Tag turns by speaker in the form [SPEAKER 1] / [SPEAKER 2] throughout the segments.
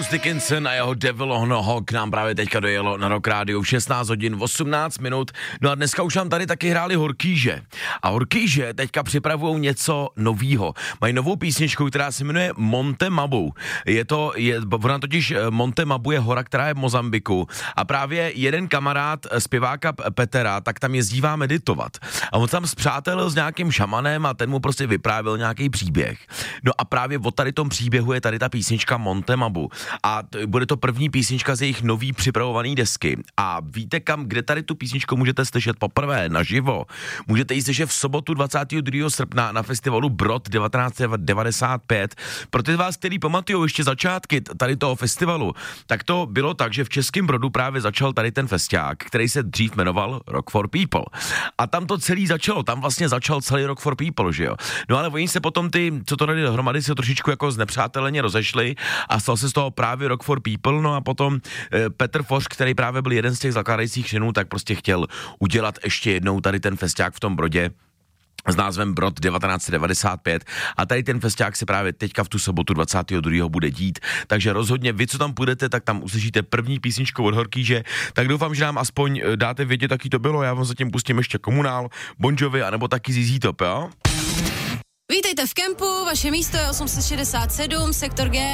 [SPEAKER 1] Bruce Dickinson a jeho Devil on a Hawk nám právě teďka dojelo na Rock Radio v 16 hodin 18 minut. No a dneska už nám tady taky hráli Horkýže. A Horkýže teďka připravují něco novýho. Mají novou písničku, která se jmenuje Monte Mabu. Ona totiž Monte Mabu je hora, která je v Mozambiku. A právě jeden kamarád zpěváka Petera, tak tam jezdívá meditovat. A on tam spřátelil s nějakým šamanem a ten mu prostě vyprávěl nějaký příběh. No a právě o tady tom příběhu je tady ta písnička Monte Mabu. A bude to první písnička z jejich nový připravovaný desky. A víte kde tady tu písničku můžete slyšet poprvé naživo? Můžete ji slyšet v sobotu 22. srpna na festivalu Brod 1995. Pro ty z vás, kteří pamatují ještě začátky tady toho festivalu, tak to bylo tak, že v Českém Brodu právě začal tady ten festiák, který se dřív jmenoval Rock for People. A tam to celý začalo, tam vlastně začal celý Rock for People, že jo? No ale oni se potom co to dali dohromady, se trošičku jako znepřáteleně rozešli a stal se z toho právě Rock for People, no a potom Petr Foř, který právě byl jeden z těch zakládajících členů, tak prostě chtěl udělat ještě jednou tady ten festiák v tom Brodě s názvem Brod 1995 a tady ten festiák se právě teďka v tu sobotu 22. bude dít, takže rozhodně vy, co tam půjdete, tak tam uslyšíte první písničku od Horkýže, tak doufám, že nám aspoň dáte vědět, jaký to bylo, já vám zatím pustím ještě Komunál, Bon Jovi, anebo taky ZZ Top, jo?
[SPEAKER 2] Vítejte v kempu, vaše místo je 867, sektor G.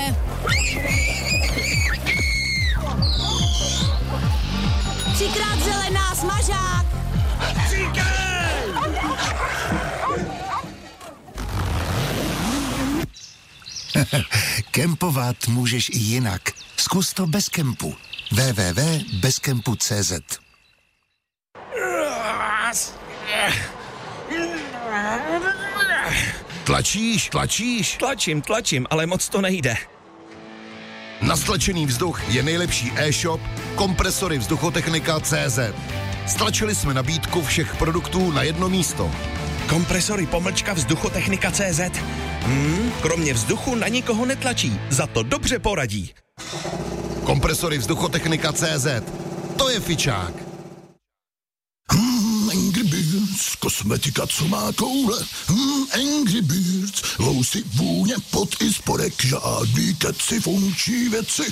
[SPEAKER 2] Třikrát zelená, smažák!
[SPEAKER 3] Kempovat můžeš i jinak. Zkus to bez kempu. www.bezkempu.cz.
[SPEAKER 4] Tlačíš?
[SPEAKER 5] Tlačím, ale moc to nejde.
[SPEAKER 4] Na stlačený vzduch je nejlepší e-shop Kompresory Vzduchotechnika.cz. Stlačili jsme nabídku všech produktů na jedno místo.
[SPEAKER 5] Kompresory _vzduchotechnika.cz. Kromě vzduchu na nikoho netlačí, za to dobře poradí.
[SPEAKER 4] Kompresory Vzduchotechnika.cz. To je fičák.
[SPEAKER 3] Angry Birds, kosmetika, co má koule. Angry Birds, housy, vůně, pot i spodek, žádný keci, funkční věci.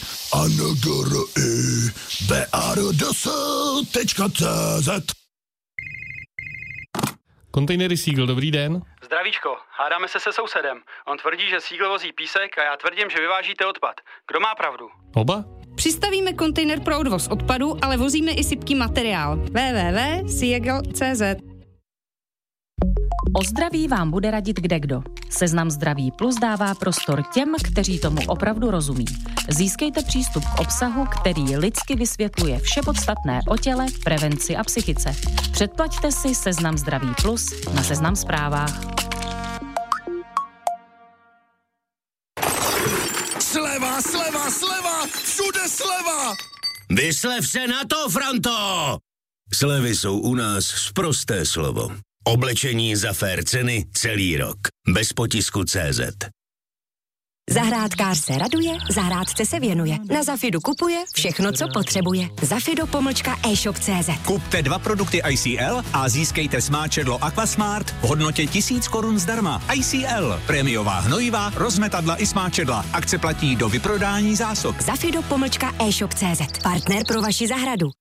[SPEAKER 3] BARDS.cz.
[SPEAKER 6] Kontejnery Seagull, dobrý den.
[SPEAKER 7] Zdravíčko, hádáme se sousedem. On tvrdí, že Seagull vozí písek a já tvrdím, že vyvážíte odpad. Kdo má pravdu?
[SPEAKER 6] Oba?
[SPEAKER 8] Přistavíme kontejner pro odvoz odpadu, ale vozíme i sypký materiál. www.seagull.cz.
[SPEAKER 9] O zdraví vám bude radit kdekdo. Seznam Zdraví Plus dává prostor těm, kteří tomu opravdu rozumí. Získejte přístup k obsahu, který lidsky vysvětluje vše podstatné o těle, prevenci a psychice. Předplaťte si Seznam Zdraví Plus na Seznam Zprávách.
[SPEAKER 4] Sleva, všude sleva!
[SPEAKER 10] Vyslev se na to, Franto! Slevy jsou u nás sprosté slovo. Oblečení za fér ceny celý rok. Bez potisku CZ.
[SPEAKER 11] Zahrádkář se raduje, zahrádce se věnuje. Na Zafidu kupuje všechno, co potřebuje. Zafido.eshop.cz.
[SPEAKER 12] Kupte 2 produkty ICL a získejte smáčedlo Aquasmart v hodnotě 1000 korun zdarma. ICL. Prémiová hnojivá, rozmetadla i smáčedla. Akce platí do vyprodání zásob.
[SPEAKER 11] Zafido.eshop.cz. Partner pro vaši zahradu.